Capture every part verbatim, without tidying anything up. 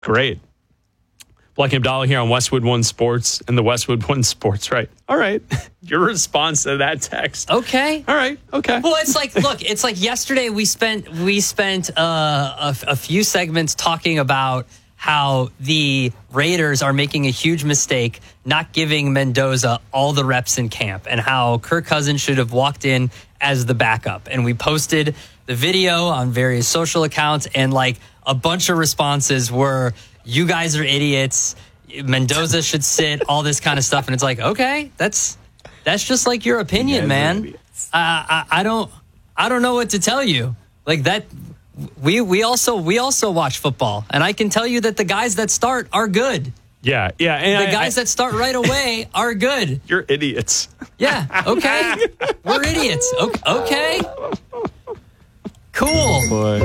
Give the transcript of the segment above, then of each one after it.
Great. Black and Abdallah here on Westwood One Sports and the Westwood One Sports, right? All right. Your response to that text. Okay. All right. Okay. Well, it's like, look, it's like yesterday we spent we spent uh, a, a few segments talking about how the Raiders are making a huge mistake not giving Mendoza all the reps in camp and how Kirk Cousins should have walked in as the backup. And we posted the video on various social accounts, and like a bunch of responses were, you guys are idiots, Mendoza should sit, all this kind of stuff. And it's like, okay, that's that's just like your opinion, man. I, I I don't I don't know what to tell you. Like that, we we also we also watch football, and I can tell you that the guys that start are good. Yeah, yeah. And the I, guys I, that start right away are good. You're idiots. Yeah. Okay. We're idiots. Okay. okay. Cool. Oh boy.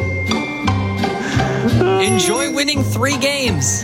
Enjoy winning three games.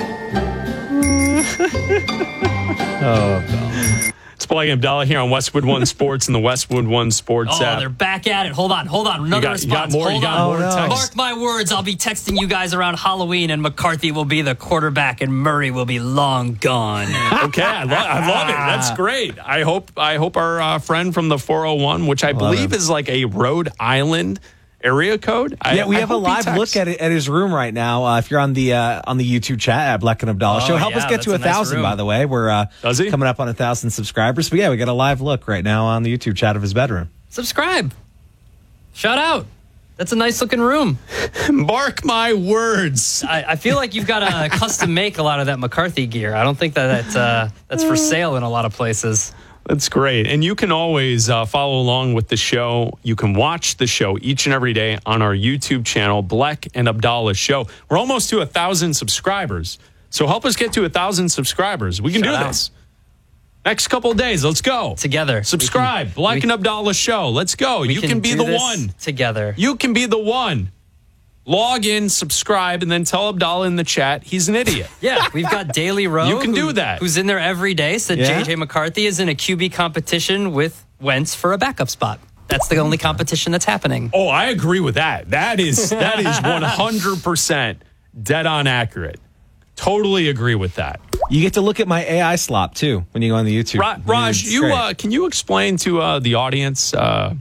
Oh, no. It's Black and Abdallah here on Westwood One Sports and the Westwood One Sports oh, app. they're back at it. Hold on, hold on. Another you got, response. You got more, hold you got on. more oh, no. Mark my words, I'll be texting you guys around Halloween, and McCarthy will be the quarterback, and Murray will be long gone. Okay, I, lo- I love it. That's great. I hope I hope our uh, friend from the four oh one, which I believe is like a Rhode Island area code. I, yeah, we I have a hope he live texts. look at it at his room right now. Uh, if you're on the uh, on the YouTube chat at Black and Abdallah Oh, Show, help yeah, us get to a that's a nice thousand. room. By the way, we're uh, Does he? coming up on a thousand subscribers. But yeah, we got a live look right now on the YouTube chat of his bedroom. Subscribe. Shout out. That's a nice looking room. Mark my words. I, I feel like you've got to custom make a lot of that McCarthy gear. I don't think that, that uh, that's for sale in a lot of places. That's great. And you can always uh, follow along with the show. You can watch the show each and every day on our YouTube channel, Black and Abdallah Show. We're almost to a thousand subscribers. So help us get to a thousand subscribers. We can Shout do out. this. Next couple of days, let's go. Together. Subscribe. We can- Black we- and Abdallah Show. Let's go. We You can, be do the this one. together. You can be the one. Log in, subscribe, and then tell Abdallah in the chat he's an idiot. Yeah, we've got Daily Rowe. You can who- do that. Who's in there every day. Said Yeah. J J McCarthy is in a Q B competition with Wentz for a backup spot. That's the only competition that's happening. Oh, I agree with that. That is that is one hundred percent dead on accurate. Totally agree with that. You get to look at my A I slop too when you go on the YouTube. Ra- Raj, It's you great. uh, can you explain to uh, the audience uh,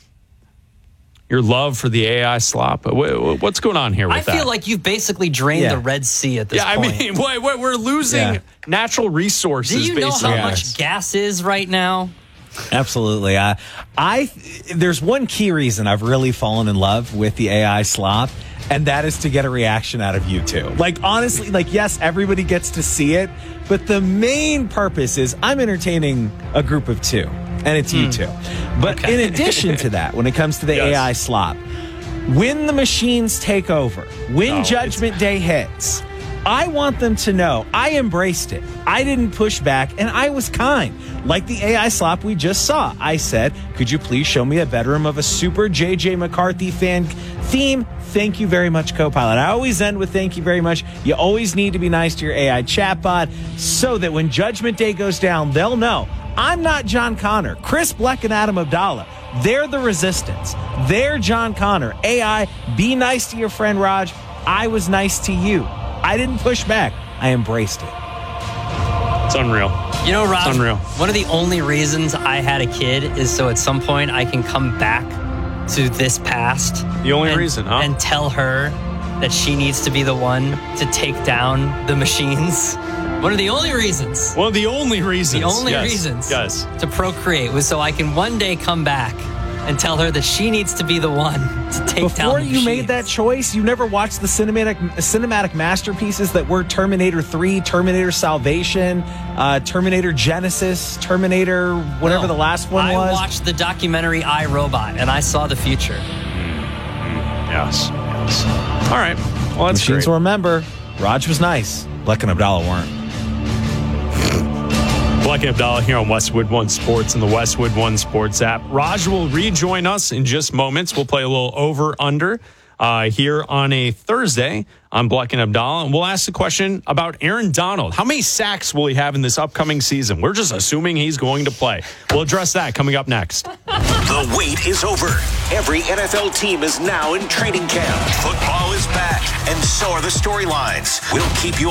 your love for the A I slop? Wh- What's going on here with I that? feel like you've basically drained Yeah. the Red Sea at this yeah, I point. mean, wait, wait, we're losing Yeah. natural resources. Do you know based how on much this. gas is right now? Absolutely. Uh, I there's one key reason I've really fallen in love with the A I slop, and that is to get a reaction out of you two. Like honestly, like yes, everybody gets to see it, but the main purpose is I'm entertaining a group of two, and it's you two. But Okay. in addition to that, when it comes to the Yes. A I slop, when the machines take over, when Oh, Judgment Day hits, I want them to know I embraced it. I didn't push back, and I was kind. Like the A I slop we just saw. I said, could you please show me a bedroom of a super J J McCarthy fan theme? Thank you very much, Copilot. I always end with thank you very much. You always need to be nice to your A I chatbot so that when Judgment Day goes down, they'll know I'm not John Connor. Chris Bleck and Adam Abdallah, they're the resistance. They're John Connor. A I, be nice to your friend Raj. I was nice to you. I didn't push back. I embraced it. It's unreal. You know, Rob, It's unreal. one of the only reasons I had a kid is so at some point I can come back to this past. The only and, reason, huh? And tell her that she needs to be the one to take down the machines. One of the only reasons. One of the only reasons. The only yes, reasons Yes. to procreate was so I can one day come back and tell her that she needs to be the one to take down Before the you made machines. that choice, you never watched the cinematic cinematic masterpieces that were Terminator three, Terminator Salvation, uh, Terminator Genesis, Terminator whatever No, the last one I was. watched the documentary I, Robot, and I saw the future. Yes. Yes. All right. Well, that's Machines great. will remember. Raj was nice. Bleck and Abdallah weren't. Black and Abdallah here on Westwood One Sports and the Westwood One Sports app. Raj will rejoin us in just moments. We'll play a little over-under uh, here on a Thursday on Bleck and Abdallah. And we'll ask the question about Aaron Donald. How many sacks will he have in this upcoming season? We're just assuming he's going to play. We'll address that coming up next. The wait is over. Every N F L team is now in training camp. Football is back, and so are the storylines. We'll keep you